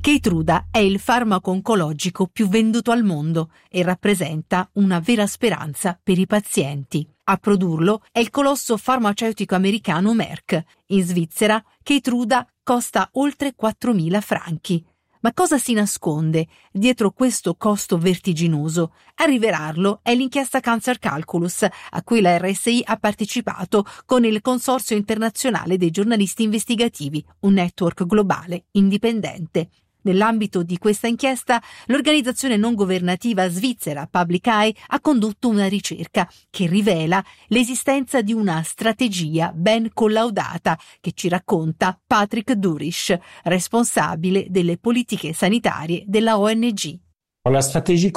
Keytruda è il farmaco oncologico più venduto al mondo e rappresenta una vera speranza per i pazienti. A produrlo è il colosso farmaceutico americano Merck. In Svizzera Keytruda costa oltre 4.000 franchi. Ma cosa si nasconde dietro questo costo vertiginoso? A rivelarlo è l'inchiesta Cancer Calculus, a cui la RSI ha partecipato con il Consorzio Internazionale dei Giornalisti Investigativi, un network globale indipendente. Nell'ambito di questa inchiesta, l'organizzazione non governativa svizzera Public Eye ha condotto una ricerca che rivela l'esistenza di una strategia ben collaudata che ci racconta Patrick Durisch, responsabile delle politiche sanitarie della ONG. La strategia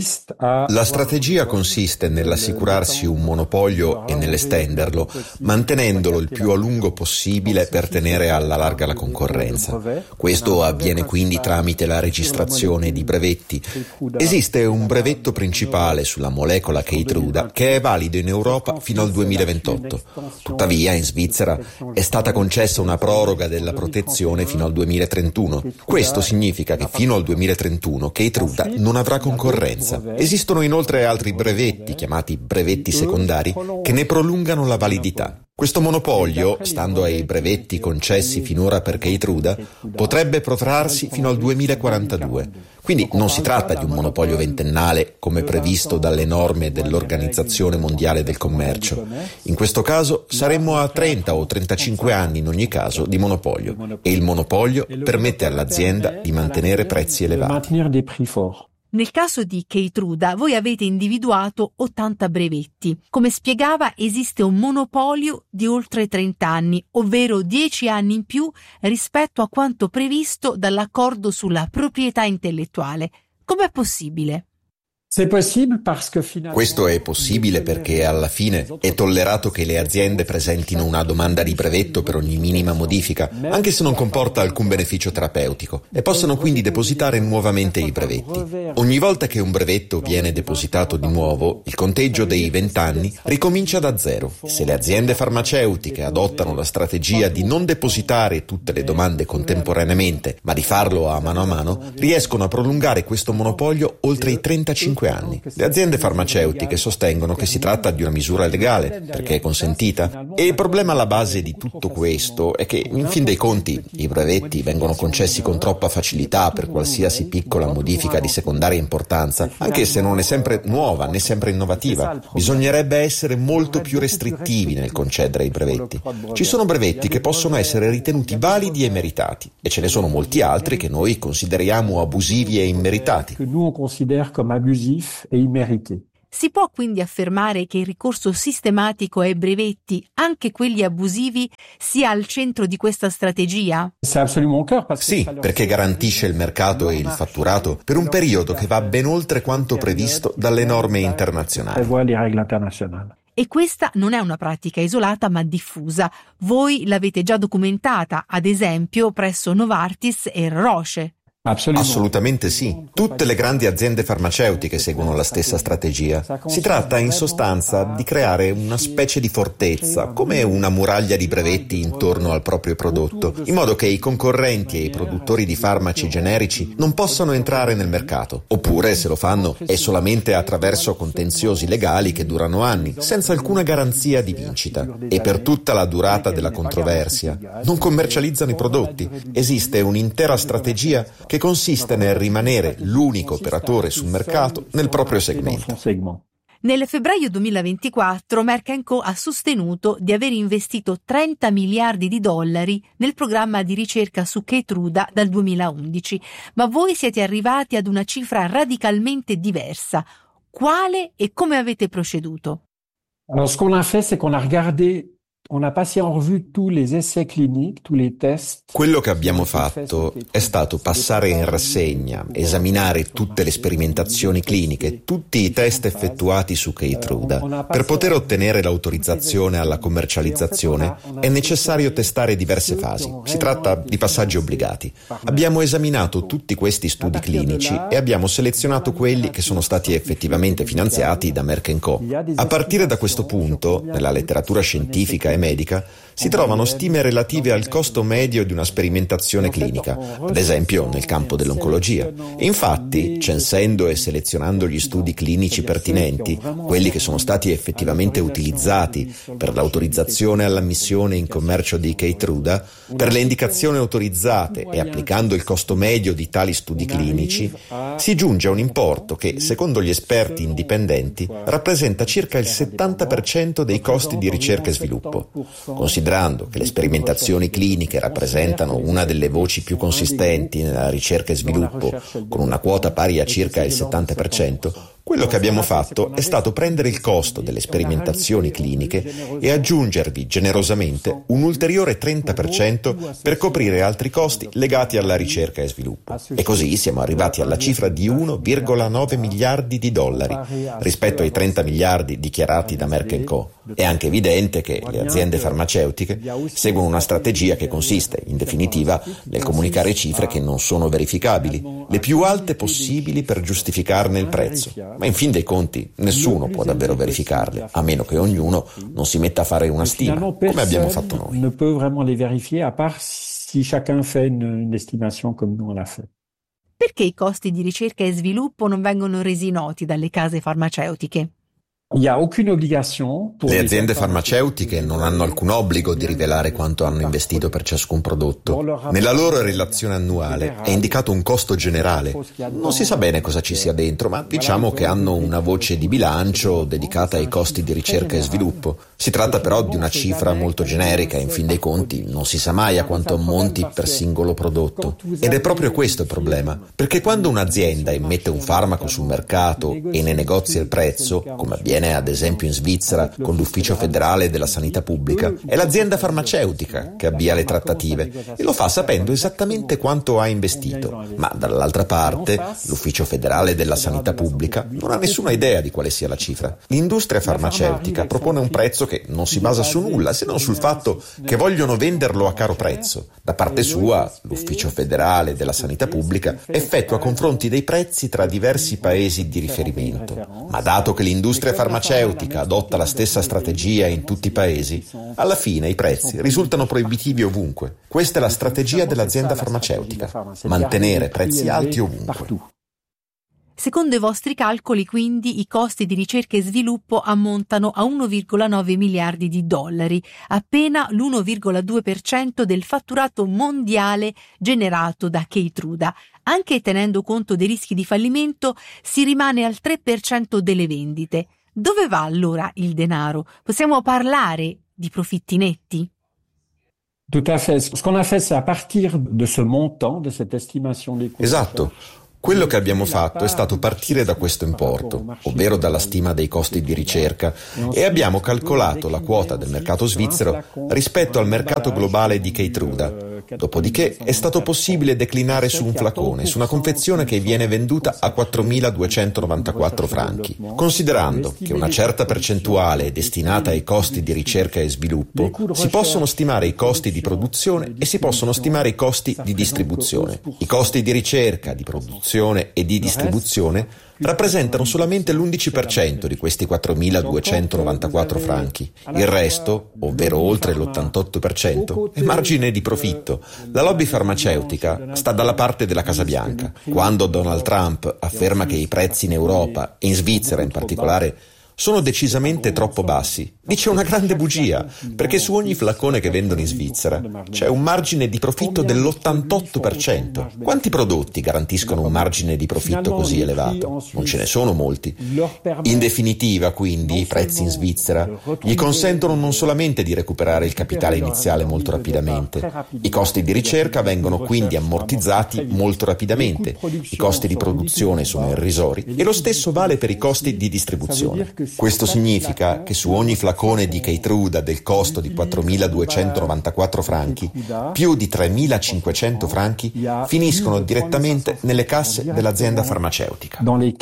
consiste nell'assicurarsi un monopolio e nell'estenderlo, mantenendolo il più a lungo possibile per tenere alla larga la concorrenza. Questo avviene quindi tramite la registrazione di brevetti. Esiste un brevetto principale sulla molecola Keytruda che è valido in Europa fino al 2028. Tuttavia, in Svizzera è stata concessa una proroga della protezione fino al 2031. Questo significa che fino al 2031 Keytruda non avrà concorrenza. Esistono inoltre altri brevetti, chiamati brevetti secondari, che ne prolungano la validità. Questo monopolio, stando ai brevetti concessi finora per Keytruda, potrebbe protrarsi fino al 2042. Quindi non si tratta di un monopolio ventennale come previsto dalle norme dell'Organizzazione Mondiale del Commercio. In questo caso saremmo a 30 o 35 anni in ogni caso di monopolio, e il monopolio permette all'azienda di mantenere prezzi elevati. Nel caso di Keytruda voi avete individuato 80 brevetti. Come spiegava, esiste un monopolio di oltre 30 anni, ovvero 10 anni in più rispetto a quanto previsto dall'accordo sulla proprietà intellettuale. Com'è possibile? Questo è possibile perché alla fine è tollerato che le aziende presentino una domanda di brevetto per ogni minima modifica, anche se non comporta alcun beneficio terapeutico, e possono quindi depositare nuovamente i brevetti. Ogni volta che un brevetto viene depositato di nuovo, il conteggio dei 20 anni ricomincia da zero. Se le aziende farmaceutiche adottano la strategia di non depositare tutte le domande contemporaneamente, ma di farlo a mano, riescono a prolungare questo monopolio oltre i 35 anni. Le aziende farmaceutiche sostengono che si tratta di una misura legale, perché è consentita, e il problema alla base di tutto questo è che, in fin dei conti, i brevetti vengono concessi con troppa facilità per qualsiasi piccola modifica di secondaria importanza, anche se non è sempre nuova né sempre innovativa. Bisognerebbe essere molto più restrittivi nel concedere i brevetti. Ci sono brevetti che possono essere ritenuti validi e meritati, e ce ne sono molti altri che noi consideriamo abusivi e immeritati. Si può quindi affermare che il ricorso sistematico ai brevetti, anche quelli abusivi, sia al centro di questa strategia? Sì, perché garantisce il mercato e il fatturato per un periodo che va ben oltre quanto previsto dalle norme internazionali. E questa non è una pratica isolata ma diffusa. Voi l'avete già documentata, ad esempio, presso Novartis e Roche. Assolutamente sì. Tutte le grandi aziende farmaceutiche seguono la stessa strategia. Si tratta in sostanza di creare una specie di fortezza, come una muraglia di brevetti intorno al proprio prodotto, in modo che i concorrenti e i produttori di farmaci generici non possano entrare nel mercato. Oppure, se lo fanno, è solamente attraverso contenziosi legali che durano anni, senza alcuna garanzia di vincita. E per tutta la durata della controversia non commercializzano i prodotti. Esiste un'intera strategia che consiste nel rimanere l'unico operatore sul mercato nel proprio segmento. Nel febbraio 2024 Merck & Co. ha sostenuto di aver investito 30 miliardi di dollari nel programma di ricerca su Keytruda dal 2011, ma voi siete arrivati ad una cifra radicalmente diversa. Quale e come avete proceduto? Alors, ce qu'on a fait, c'est qu'on a regardé. On a passé en revue tous les essais cliniques, tous les tests. Quello che abbiamo fatto è stato passare in rassegna, esaminare tutte le sperimentazioni cliniche, tutti i test effettuati su Keytruda. Per poter ottenere l'autorizzazione alla commercializzazione è necessario testare diverse fasi. Si tratta di passaggi obbligati. Abbiamo esaminato tutti questi studi clinici e abbiamo selezionato quelli che sono stati effettivamente finanziati da Merck & Co. A partire da questo punto, nella letteratura scientifica e medica, si trovano stime relative al costo medio di una sperimentazione clinica, ad esempio nel campo dell'oncologia. Infatti, censendo e selezionando gli studi clinici pertinenti, quelli che sono stati effettivamente utilizzati per l'autorizzazione all'ammissione in commercio di Keytruda, per le indicazioni autorizzate e applicando il costo medio di tali studi clinici, si giunge a un importo che, secondo gli esperti indipendenti, rappresenta circa il 70% dei costi di ricerca e sviluppo. Considerando che le sperimentazioni cliniche rappresentano una delle voci più consistenti nella ricerca e sviluppo, con una quota pari a circa il 70%, quello che abbiamo fatto è stato prendere il costo delle sperimentazioni cliniche e aggiungervi generosamente un ulteriore 30% per coprire altri costi legati alla ricerca e sviluppo. E così siamo arrivati alla cifra di 1,9 miliardi di dollari rispetto ai 30 miliardi dichiarati da Merck & Co. È anche evidente che le aziende farmaceutiche seguono una strategia che consiste, in definitiva, nel comunicare cifre che non sono verificabili, le più alte possibili per giustificarne il prezzo. Ma in fin dei conti nessuno può davvero verificarle, a meno che ognuno non si metta a fare una stima, come abbiamo fatto noi. Ne peut vraiment les vérifier, à part si chacun fait une estimation comme nous on l'a fait. Perché i costi di ricerca e sviluppo non vengono resi noti dalle case farmaceutiche? Le aziende farmaceutiche non hanno alcun obbligo di rivelare quanto hanno investito per ciascun prodotto. Nella loro relazione annuale è indicato un costo generale. Non si sa bene cosa ci sia dentro, ma diciamo che hanno una voce di bilancio dedicata ai costi di ricerca e sviluppo. Si tratta però di una cifra molto generica e in fin dei conti non si sa mai a quanto ammonti per singolo prodotto. Ed è proprio questo il problema, perché quando un'azienda immette un farmaco sul mercato e ne negozia il prezzo, come avviene ad esempio in Svizzera con l'Ufficio federale della sanità pubblica, è l'azienda farmaceutica che avvia le trattative e lo fa sapendo esattamente quanto ha investito, ma dall'altra parte l'Ufficio federale della sanità pubblica non ha nessuna idea di quale sia la cifra. L'industria farmaceutica propone un prezzo che non si basa su nulla se non sul fatto che vogliono venderlo a caro prezzo. Da parte sua, l'Ufficio federale della sanità pubblica effettua confronti dei prezzi tra diversi paesi di riferimento, ma dato che l'industria farmaceutica adotta la stessa strategia in tutti i paesi, alla fine i prezzi risultano proibitivi ovunque. Questa è la strategia dell'azienda farmaceutica, mantenere prezzi alti ovunque. Secondo i vostri calcoli, quindi, i costi di ricerca e sviluppo ammontano a 1,9 miliardi di dollari, appena l'1,2% del fatturato mondiale generato da Keytruda. Anche tenendo conto dei rischi di fallimento, si rimane al 3% delle vendite. Dove va allora il denaro? Possiamo parlare di profitti netti? Tout à fait. Ce qu'on a fait, c'est à partir de ce montant, de cette estimation des coûts. Esatto. Quello che abbiamo fatto è stato partire da questo importo, ovvero dalla stima dei costi di ricerca, e abbiamo calcolato la quota del mercato svizzero rispetto al mercato globale di Keytruda. Dopodiché è stato possibile declinare su un flacone, su una confezione che viene venduta a 4.294 franchi. Considerando che una certa percentuale è destinata ai costi di ricerca e sviluppo, si possono stimare i costi di produzione e si possono stimare i costi di distribuzione. I costi di ricerca, di produzione e di distribuzione rappresentano solamente l'11% di questi 4.294 franchi. Il resto, ovvero oltre l'88%, è margine di profitto. La lobby farmaceutica sta dalla parte della Casa Bianca. Quando Donald Trump afferma che i prezzi in Europa, e in Svizzera in particolare, sono decisamente troppo bassi, dice una grande bugia, perché su ogni flacone che vendono in Svizzera c'è un margine di profitto dell'88%. Quanti prodotti garantiscono un margine di profitto così elevato? Non ce ne sono molti. In definitiva, quindi, i prezzi in Svizzera gli consentono non solamente di recuperare il capitale iniziale molto rapidamente, i costi di ricerca vengono quindi ammortizzati molto rapidamente, i costi di produzione sono irrisori e lo stesso vale per i costi di distribuzione. Questo significa che su ogni flacone di Keytruda del costo di 4.294 franchi, più di 3.500 franchi finiscono direttamente nelle casse dell'azienda farmaceutica.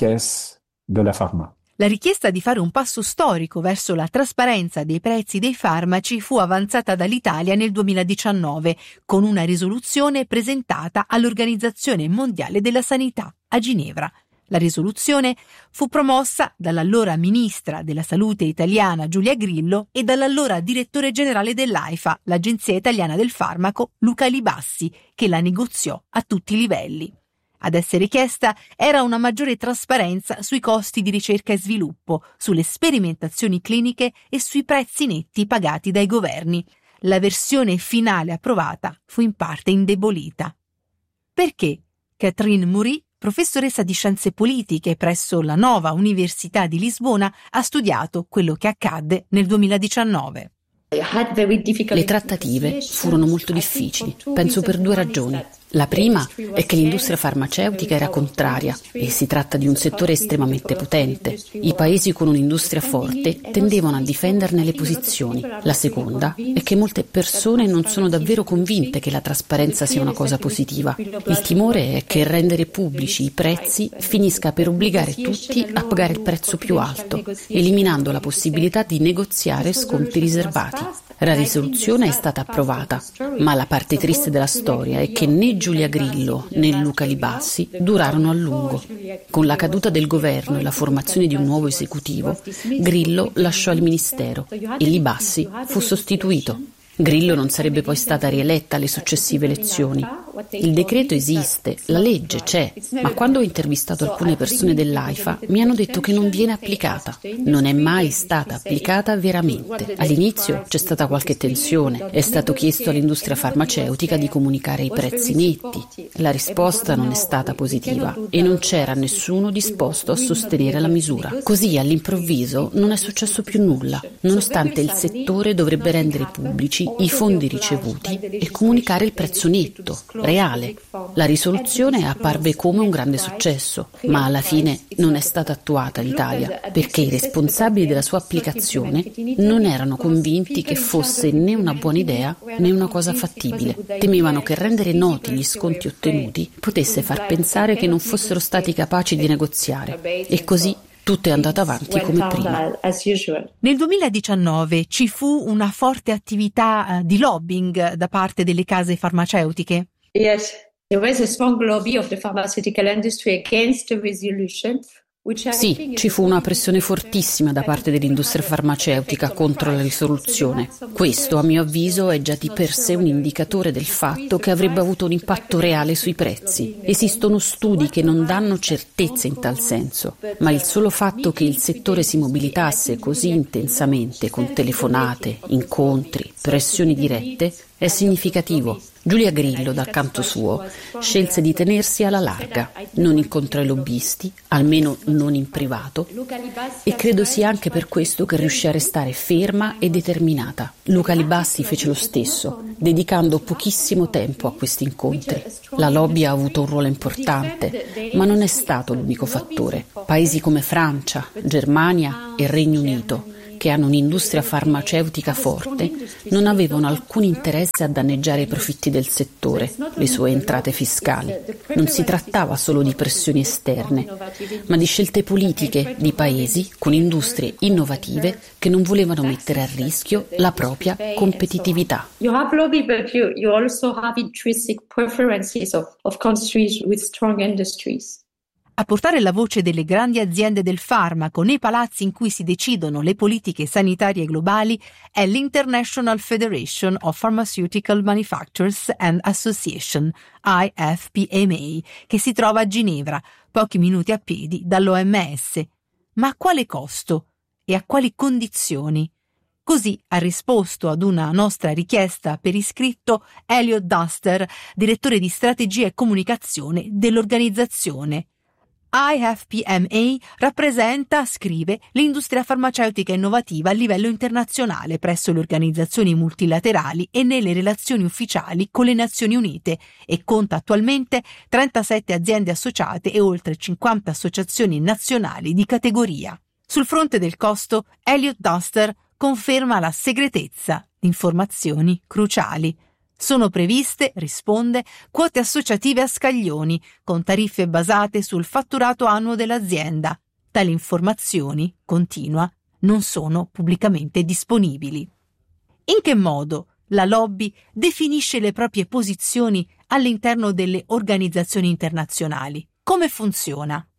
La richiesta di fare un passo storico verso la trasparenza dei prezzi dei farmaci fu avanzata dall'Italia nel 2019 con una risoluzione presentata all'Organizzazione Mondiale della Sanità a Ginevra. La risoluzione fu promossa dall'allora ministra della Salute italiana Giulia Grillo e dall'allora direttore generale dell'AIFA, l'Agenzia Italiana del Farmaco, Luca Libassi, che la negoziò a tutti i livelli. Ad essere chiesta era una maggiore trasparenza sui costi di ricerca e sviluppo, sulle sperimentazioni cliniche e sui prezzi netti pagati dai governi. La versione finale approvata fu in parte indebolita. Perché Catherine Moury, professoressa di scienze politiche presso la Nova Università di Lisbona, ha studiato quello che accadde nel 2019. Le trattative furono molto difficili, penso per 2 ragioni. La prima è che l'industria farmaceutica era contraria e si tratta di un settore estremamente potente. I paesi con un'industria forte tendevano a difenderne le posizioni. La seconda è che molte persone non sono davvero convinte che la trasparenza sia una cosa positiva. Il timore è che rendere pubblici i prezzi finisca per obbligare tutti a pagare il prezzo più alto, eliminando la possibilità di negoziare sconti riservati. La risoluzione è stata approvata, ma la parte triste della storia è che né Giulia Grillo né Luca Libassi durarono a lungo. Con la caduta del governo e la formazione di un nuovo esecutivo, Grillo lasciò il ministero e Libassi fu sostituito. Grillo non sarebbe poi stata rieletta alle successive elezioni. Il decreto esiste, la legge c'è, ma quando ho intervistato alcune persone dell'AIFA mi hanno detto che non viene applicata. Non è mai stata applicata veramente. All'inizio c'è stata qualche tensione, è stato chiesto all'industria farmaceutica di comunicare i prezzi netti. La risposta non è stata positiva e non c'era nessuno disposto a sostenere la misura. Così all'improvviso non è successo più nulla, nonostante il settore dovrebbe rendere pubblici i fondi ricevuti e comunicare il prezzo netto, reale. La risoluzione apparve come un grande successo, ma alla fine non è stata attuata in Italia perché i responsabili della sua applicazione non erano convinti che fosse né una buona idea né una cosa fattibile. Temevano che rendere noti gli sconti ottenuti potesse far pensare che non fossero stati capaci di negoziare e così tutto è andato avanti come prima. Nel 2019 ci fu una forte attività di lobbying da parte delle case farmaceutiche. Yes, there was a strong lobby of the pharmaceutical industry against the resolution. Sì, ci fu una pressione fortissima da parte dell'industria farmaceutica contro la risoluzione. Questo, a mio avviso, è già di per sé un indicatore del fatto che avrebbe avuto un impatto reale sui prezzi. Esistono studi che non danno certezze in tal senso, ma il solo fatto che il settore si mobilitasse così intensamente con telefonate, incontri, pressioni dirette è significativo. Giulia Grillo, dal canto suo, scelse di tenersi alla larga, non incontrò i lobbisti, almeno non in privato, e credo sia anche per questo che riuscì a restare ferma e determinata. Luca Libassi fece lo stesso, dedicando pochissimo tempo a questi incontri. La lobby ha avuto un ruolo importante, ma non è stato l'unico fattore. Paesi come Francia, Germania e Regno Unito, che hanno un'industria farmaceutica forte, non avevano alcun interesse a danneggiare i profitti del settore, le sue entrate fiscali. Non si trattava solo di pressioni esterne, ma di scelte politiche di paesi con industrie innovative che non volevano mettere a rischio la propria competitività. You have lobby, but you also have intrinsic preferences of countries with strong industries. A portare la voce delle grandi aziende del farmaco nei palazzi in cui si decidono le politiche sanitarie globali è l'International Federation of Pharmaceutical Manufacturers and Association, IFPMA, che si trova a Ginevra, pochi minuti a piedi dall'OMS. Ma a quale costo e a quali condizioni? Così ha risposto ad una nostra richiesta per iscritto Elliot Duster, direttore di strategia e comunicazione dell'organizzazione. IFPMA rappresenta, scrive, l'industria farmaceutica innovativa a livello internazionale presso le organizzazioni multilaterali e nelle relazioni ufficiali con le Nazioni Unite e conta attualmente 37 aziende associate e oltre 50 associazioni nazionali di categoria. Sul fronte del costo, Elliot Duster conferma la segretezza di informazioni cruciali. Sono previste, risponde, quote associative a scaglioni, con tariffe basate sul fatturato annuo dell'azienda. Tali informazioni, continua, non sono pubblicamente disponibili. In che modo la lobby definisce le proprie posizioni all'interno delle organizzazioni internazionali? Come funziona?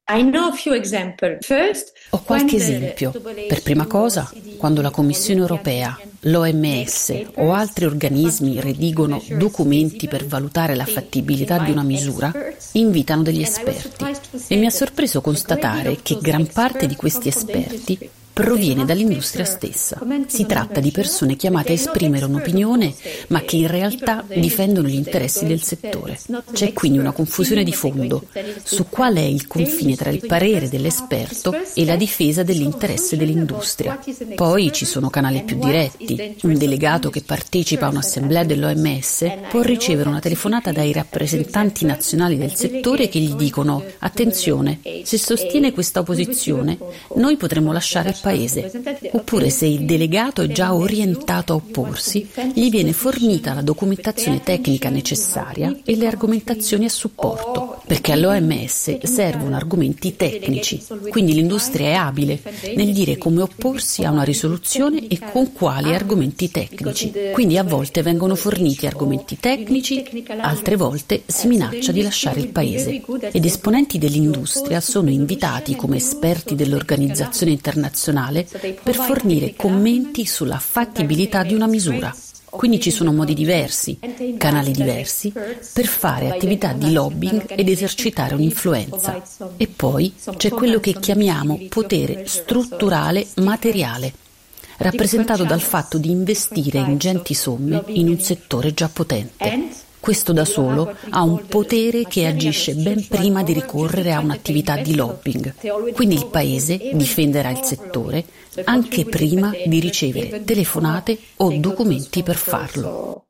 Ho qualche esempio. Per prima cosa, quando la Commissione europea, l'OMS o altri organismi redigono documenti per valutare la fattibilità di una misura, invitano degli esperti. E mi ha sorpreso constatare che gran parte di questi esperti proviene dall'industria stessa. Si tratta di persone chiamate a esprimere un'opinione, ma che in realtà difendono gli interessi del settore. C'è quindi una confusione di fondo su qual è il confine tra il parere dell'esperto e la difesa dell'interesse dell'industria. Poi ci sono canali più diretti. Un delegato che partecipa a un'assemblea dell'OMS può ricevere una telefonata dai rappresentanti nazionali del settore che gli dicono: attenzione, se sostiene questa opposizione, noi potremmo lasciare il paese. Oppure, se il delegato è già orientato a opporsi, gli viene fornita la documentazione tecnica necessaria e le argomentazioni a supporto, perché all'OMS servono argomenti tecnici, quindi l'industria è abile nel dire come opporsi a una risoluzione e con quali argomenti tecnici. Quindi a volte vengono forniti argomenti tecnici, altre volte si minaccia di lasciare il paese. Ed esponenti dell'industria sono invitati come esperti dell'organizzazione internazionale per fornire commenti sulla fattibilità di una misura. Quindi ci sono modi diversi, canali diversi, per fare attività di lobbying ed esercitare un'influenza. E poi c'è quello che chiamiamo potere strutturale materiale, rappresentato dal fatto di investire ingenti somme in un settore già potente. Questo da solo ha un potere che agisce ben prima di ricorrere a un'attività di lobbying. Quindi il paese difenderà il settore anche prima di ricevere telefonate o documenti per farlo.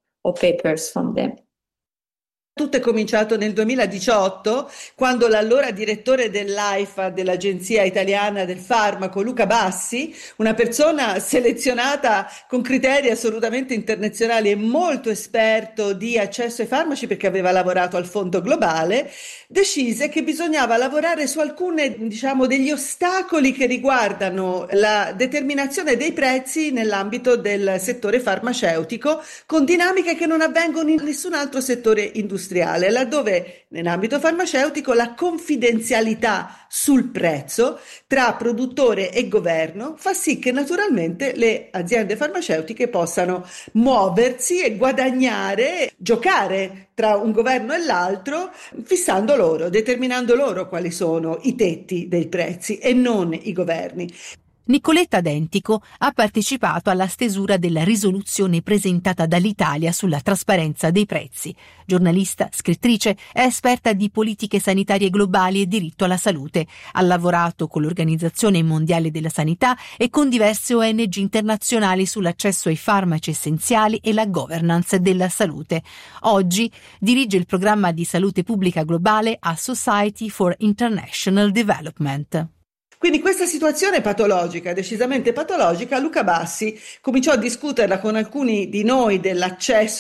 Tutto è cominciato nel 2018, quando l'allora direttore dell'AIFA, dell'Agenzia Italiana del Farmaco, Luca Bassi, una persona selezionata con criteri assolutamente internazionali e molto esperto di accesso ai farmaci perché aveva lavorato al Fondo Globale, decise che bisognava lavorare su alcune, degli ostacoli che riguardano la determinazione dei prezzi nell'ambito del settore farmaceutico, con dinamiche che non avvengono in nessun altro settore industriale, laddove nell'ambito farmaceutico la confidenzialità sul prezzo tra produttore e governo fa sì che naturalmente le aziende farmaceutiche possano muoversi e guadagnare, giocare tra un governo e l'altro, determinando loro quali sono i tetti dei prezzi e non i governi. Nicoletta Dentico ha partecipato alla stesura della risoluzione presentata dall'Italia sulla trasparenza dei prezzi. Giornalista, scrittrice, è esperta di politiche sanitarie globali e diritto alla salute. Ha lavorato con l'Organizzazione Mondiale della Sanità e con diverse ONG internazionali sull'accesso ai farmaci essenziali e la governance della salute. Oggi dirige il programma di salute pubblica globale a Society for International Development. Quindi questa situazione patologica, decisamente patologica, Luca Bassi cominciò a discuterla con alcuni di noi dell'accesso